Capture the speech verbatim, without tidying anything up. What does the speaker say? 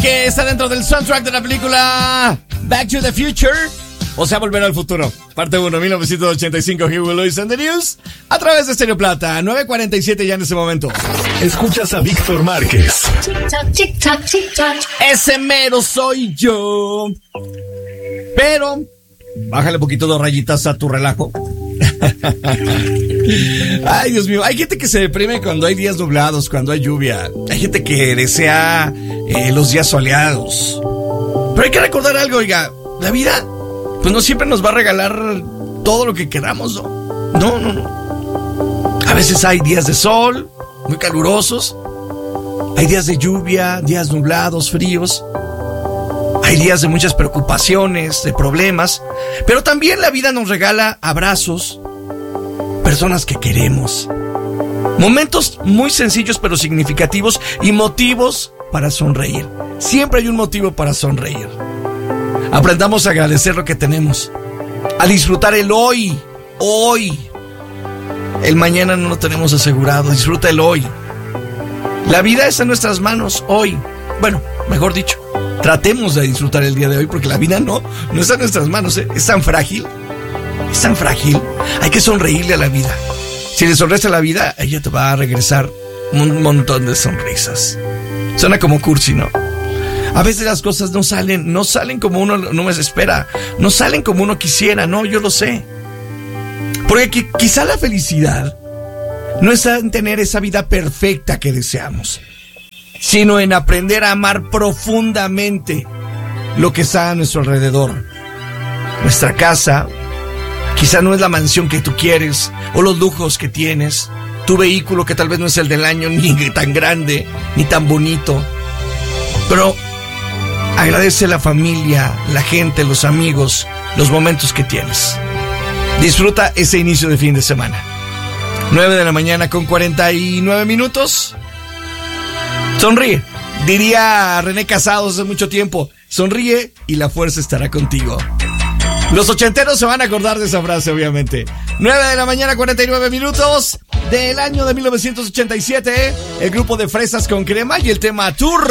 que está dentro del soundtrack de la película Back to the Future, o sea, Volver al Futuro, parte uno, mil novecientos ochenta y cinco, Hugo Lewis and the News, a través de Stereo Plata, nueve cuarenta y siete ya en ese momento. Escuchas a Víctor Márquez. Ese mero soy yo. Pero bájale un poquito de rayitas a tu relajo. Ay, Dios mío, hay gente que se deprime cuando hay días nublados, cuando hay lluvia. Hay gente que desea eh, los días soleados. Pero hay que recordar algo, oiga, la vida pues no siempre nos va a regalar todo lo que queramos, ¿no? No, no, no. A veces hay días de sol, muy calurosos. Hay días de lluvia, días nublados, fríos. Hay días de muchas preocupaciones, de problemas. Pero también la vida nos regala abrazos, personas que queremos, momentos muy sencillos pero significativos y motivos para sonreír. Siempre hay un motivo para sonreír. Aprendamos a agradecer lo que tenemos, a disfrutar el hoy, hoy. El mañana no lo tenemos asegurado, disfruta el hoy. La vida está en nuestras manos hoy. Bueno, mejor dicho, tratemos de disfrutar el día de hoy porque la vida no, no está en nuestras manos, ¿eh? Es tan frágil, es tan frágil. Hay que sonreírle a la vida. Si le sonríes a la vida, ella te va a regresar un montón de sonrisas. Suena como cursi, ¿no? A veces las cosas no salen, no salen como uno no se espera, no salen como uno quisiera, no, yo lo sé. Porque qui- quizá la felicidad no está en tener esa vida perfecta que deseamos, sino en aprender a amar profundamente lo que está a nuestro alrededor. Nuestra casa quizá no es la mansión que tú quieres, o los lujos que tienes, tu vehículo que tal vez no es el del año, ni tan grande, ni tan bonito. Pero agradece la familia, la gente, los amigos, los momentos que tienes. Disfruta ese inicio de fin de semana. nueve de la mañana con cuarenta y nueve minutos. Sonríe. Diría René Casados hace mucho tiempo, sonríe y la fuerza estará contigo. Los ochenteros se van a acordar de esa frase, obviamente. nueve de la mañana, cuarenta y nueve minutos del año de mil novecientos ochenta y siete. El grupo de Fresas con Crema y el tema Tour.